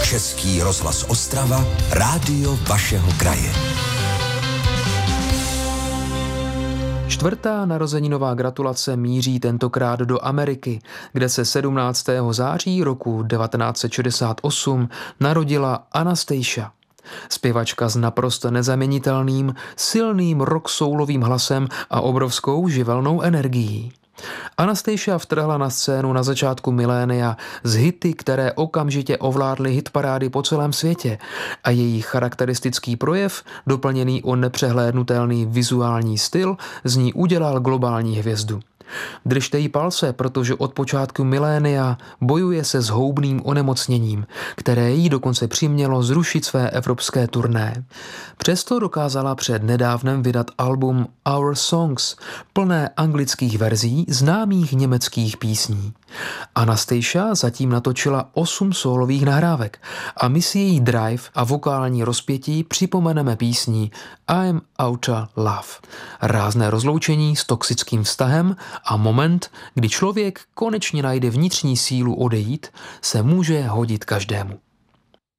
Český rozhlas Ostrava, rádio vašeho kraje. Čtvrtá narozeninová gratulace míří tentokrát do Ameriky, kde se 17. září roku 1968 narodila Anastacia. Zpěvačka s naprosto nezaměnitelným, silným rock-soulovým hlasem a obrovskou živelnou energií. Anastacia vtrhla na scénu na začátku milénia s hity, které okamžitě ovládly hitparády po celém světě a její charakteristický projev, doplněný o nepřehlédnutelný vizuální styl, z ní udělal globální hvězdu. Držte jí palce, protože od počátku milénia bojuje se zhoubným onemocněním, které jí dokonce přimělo zrušit své evropské turné. Přesto dokázala před nedávnem vydat album Our Songs, plné anglických verzí známých německých písní. Anastacia zatím natočila 8 sólových nahrávek a my si její drive a vokální rozpětí připomeneme písní I'm Outta Love. Rázné rozloučení s toxickým vztahem a moment, kdy člověk konečně najde vnitřní sílu odejít, se může hodit každému.